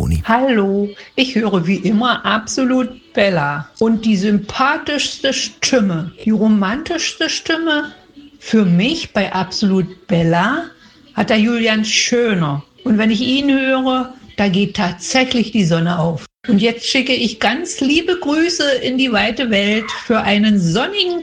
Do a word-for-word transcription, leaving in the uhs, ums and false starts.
Toni. Hallo, ich höre wie immer absolut Bella. Und die sympathischste Stimme, die romantischste Stimme für mich bei absolut Bella hat der Julian Schöner. Und wenn ich ihn höre, da geht tatsächlich die Sonne auf. Und jetzt schicke ich ganz liebe Grüße in die weite Welt für einen sonnigen